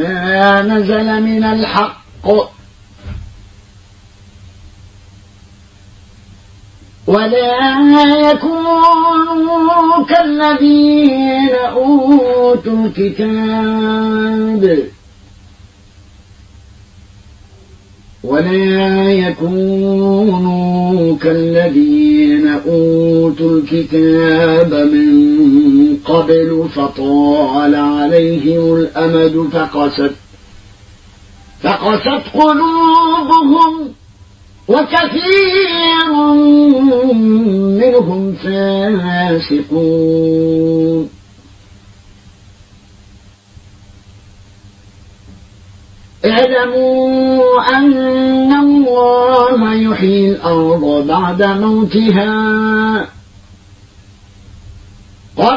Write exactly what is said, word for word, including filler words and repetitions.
ما نزل من الحق ولا يكونوا كالذين أوتوا الكتاب ولا يكونوا كالذين أوتوا الكتاب من قبل فطال عليهم الأمد فقست فقست قلوبهم وكثير منهم فاسقون اعلموا أن الله يحيي الأرض بعد موتها